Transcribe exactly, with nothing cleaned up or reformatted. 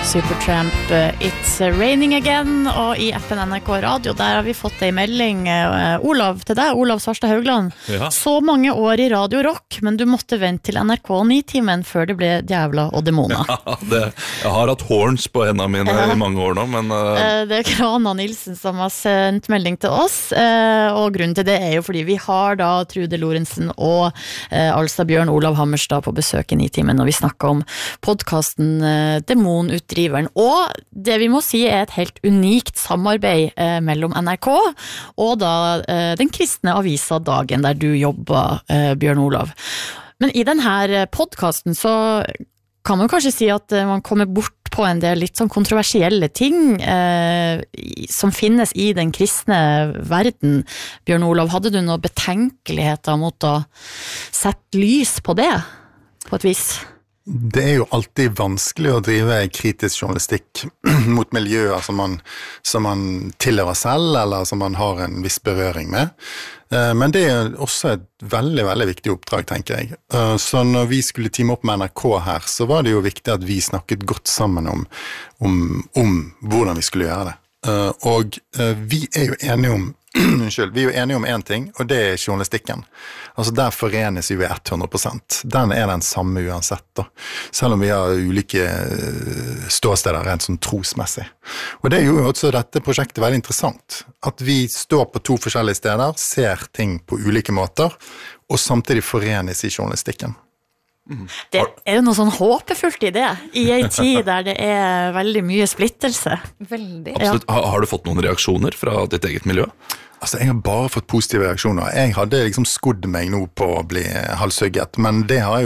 Supertramp, It's Raining Again, og i appen N R K Radio, der har vi fått en melding, uh, Olav, til deg, Olav Svarstad Haugland. Ja. Så mange år i Radio Rock, men du måtte vente til N R K ni-timen før det ble djævla og demoner. Ja, det, jeg har hatt horns på hendene mine ja. i mange år nå, men... Uh... Uh, det er Krana Nilsen som har sendt melding til oss, uh, og grunnen til det er jo fordi vi har da Trude Lorentzen og uh, altså Bjørn Olav Hammerstad på besøk i ni-timen, og vi snakker om podcasten uh, Demonutdriveren. Og det vi må si er et helt unikt samarbeid eh, mellom N R K og da eh, den kristne avisa Dagen, der du jobber, eh, Bjørn Olav. Men i denne podcasten så kan man kanskje si at eh, man kommer bort på en del litt sånn kontroversielle ting eh, som finnes i den kristne verden. Bjørn Olav, hadde du noen betenkeligheter mot å sette lys på det, på et vis? Det er jo alltid vanskelig å drive kritisk journalistikk mot miljøer som man, som man tilhører selv, eller som man har en viss berøring med. Men det er også et veldig, veldig viktig oppdrag, tenker jeg. Så når vi skulle teame opp med N R K her, så var det jo viktig at vi snakket godt sammen om, om, om hvordan vi skulle gjøre det. Og vi er jo enige om Unnskyld, vi er jo enige om en ting, og det er journalistikken. Altså der forenes vi hundre prosent. Den er den samme uansett da. Selv om vi har ulike ståsteder rent sånn trosmessig. Og det gjorde jo også dette prosjektet veldig interessant. At vi står på to forskjellige steder, ser ting på ulike måter, og samtidig forenes i journalistikken. Det er jo noe sånn håpefullt i det, i en tid der det er veldig mye splittelse. Veldig. Absolutt. Har, har du fått noen reaksjoner fra ditt eget miljø? Altså, jeg har bare fått positive reaksjoner. Jeg hadde liksom skodd meg nå på å bli halshugget, men det har jeg jo